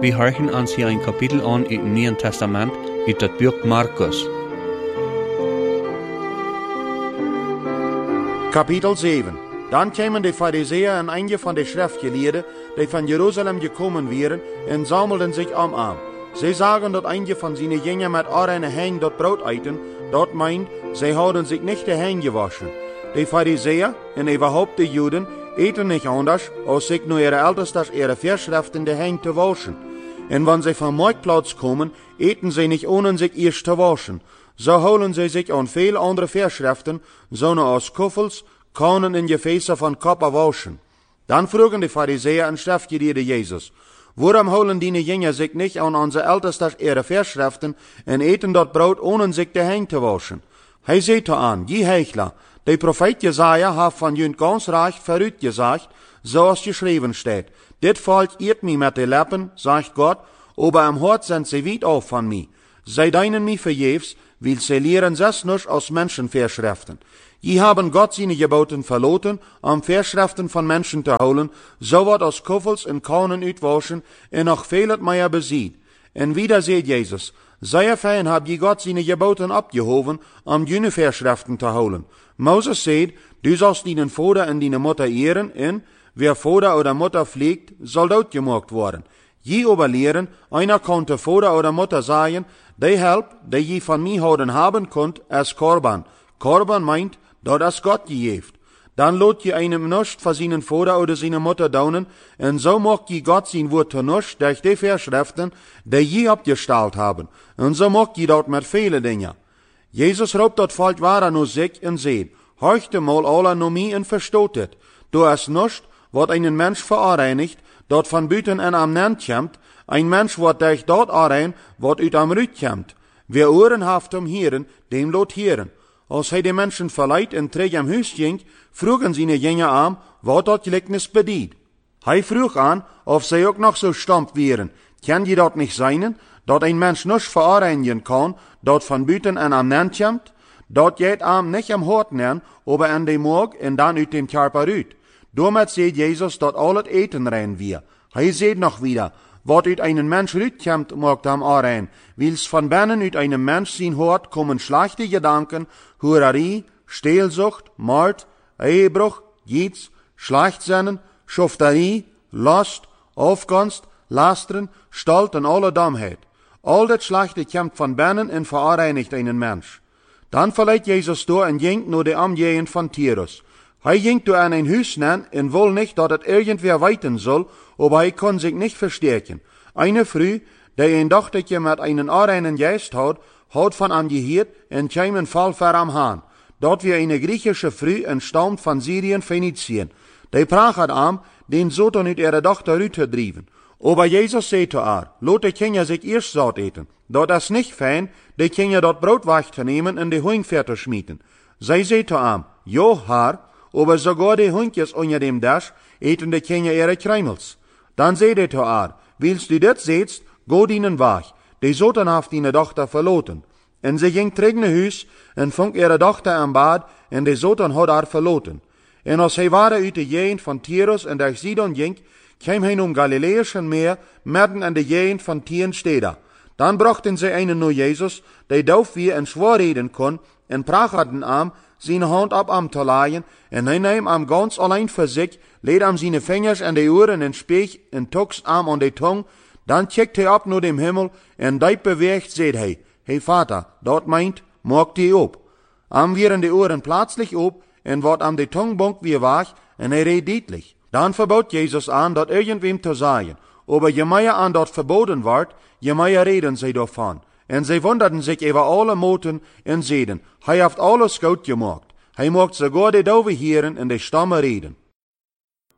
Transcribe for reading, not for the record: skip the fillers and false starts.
Wir horchen uns hier ein Kapitel an im Neuen Testament, uit het Buch Markus. Kapitel 7. Dan kwamen de Pharisäer en einige van de Schriftgeleerden, die van Jeruzalem gekommen waren, en sammelten zich aan. Zij zagen dat einige van zijn Jünger met arene Hängen dat brood eten, dat meint, zij houden zich niet de Hängen gewaschen. De Pharisäer en überhaupt de Juden eten niet anders, als zich nu ihre Ältestes ihre Verschriften de Hängen te waschen. En wanneer zij van Marktplatz komen, eten zij niet ohne zich eerst te waschen. Zo houden zij zich aan veel andere Verschriften, zoals koffels, kanen en gefäße van koper waschen. Dan vroegen de Pharisäer en Schriftgeleerden Jezus, waarom houden die Jünger zich niet aan onze Ältestes ihre Verschriften en eten dat brood ohne zich de Hängen te waschen? Hij zei aan, je Heuchler, de profeet Jesaja heeft van jullie ganz recht vooruit gezegd, zoals geschreven staat. Dit volk eert mij met de lippen, zegt God, aber im Hort sind sie weit af van mij. Zij dienen mij vergeefs, weil sie lehren zes nichts aus Menschenverschriften. Je haben Gott seine Geboten verloten, Verschriften von Menschen te houden, so wat als koffels en kanen uitwaschen, en nog veel het meer bezieht. En wieder zegt Jezus, sehr fein hab je Gott seine Geboten abgehoven, jene Verschriften te houden. Moses zegt, du sollst deinen Vater en deine Mutter ehren, en wer Vater oder Mutter pflegt, soll doodgemaakt worden. Je aber lehren, einer konnte Vater oder Mutter sagen, die Help, die je von mir houden haben konnt, als Korban. Korban meint, dat as Gott je heeft. Dan lot je einem nicht von seinen Vater oder seine Mutter daunen, en so macht je Gott sein Wort zu nicht durch die Verschriften, die je abgestellt haben. En so macht je dat met vele dingen. Jesus roept dat volk ware nu zich en zegt, horchte mal alle nu mij en verstoot het. Du es nicht, wat einen Mensch verareinigt, dat van buiten en am Nent komt, ein Mensch wat durch dat arein, wat uit am Rüt komt. Wer Ohren haft om heren, dem lot heren. Als hij de mensen verleidt en terug am huis ging, vroegen zijn Jünger aan, wat dat gelijkenis bedient. Hij vroeg aan, of zij ook nog zo stamp wären. Kan je dat niet zijn, dat een mens niet vereinigen kan, dat van buiten en am Nent komt? Dat je het aan niet am Hort neemt, aber aan de Morg en dan uit dem Körper uit. Daarmee zegt Jezus dat al het eten rein wir. Hij zegt nog wieder, wat uit einen Mensch uitkomt, maakt hem arein. Wils van binnen uit einen Mensch zijn Hort komen slechte Gedanken, Hurerie, Steelsucht, Mord, Ehebruch, Gietz, Schlechtzinnen, Schufterie, Lust, Aufgunst, Lasteren, Stolz en alle Domheid. Al dat Schlechte komt van binnen en verareinigt einen Mensch. Dan verleiht Jesus door en ging naar de Omgegend van Tyrus. Hij ging door aan een huis nen en wil niet dat het irgendwer weiten soll, aber hij kon zich niet versterken. Eine Frau, die een dochtertje met einen areinen Geist had van am geheerd en kwam een Fall ver am Haan. Dat weer eine griechische Frau entstammt van Syrien, Phönizien. Die prachet am, den Satan uit ihre Tochter uitgedreven. Aber Jesus zei zu haar, lot de Kinder sich eerst zout eten. Dat is niet fijn, de Kinder dat brood weg te nemen en de hoingveer te schmieten. Zij zei zu am, jo, haar, aber sogar die Hondjes onder dem Dasch eten de Kinder ihre Kruimels. Dan zei hij zu haar, willst du dit zeetst, go dienen weg. De Satan heeft die dochter verloten. En ze ging terug naar huis en vond ihre dochter am Bad en de Satan had haar verloten. En als hij waren uit de gegend van Tyrus en durch Sidon ging, kwam hij om Galiläischen Meer, midden in de gegend van 10 steden. Dan brachten ze einen naar Jezus, die doof wie en zwaar reden kon, en prachten am, zijn hand op am te laaien, en hij nam am ganz allein voor zich, leed am zijn vingers en de oren en speech, en toks am aan de tong, dan kijkt hij op naar dem Himmel, en diep beweegt, zegt hij, hey Vater, dat meint, maak die op. Am wieren de oren plötzlich op, en wat am de tongbonk weer weg, en hij reed deutlich. Dan verbood Jezus aan dat irgendwem te zeggen, aber je meer aan dat verboden wordt, je meer reden zij daarvan. En zij wonderden zich over alle moten en zeiden, hij heeft alles goed gemaakt. Hij maakt sogar de dove heren en de stammen reden.